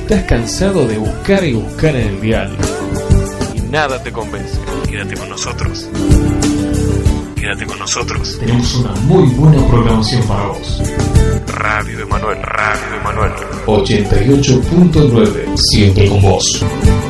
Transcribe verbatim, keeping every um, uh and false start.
estás cansado de buscar y buscar en el dial y nada te convence, quédate con nosotros. Quédate con nosotros. Tenemos una muy buena programación para vos. Radio Emanuel, Radio Emanuel. ochenta y ocho punto nueve. Siempre con vos.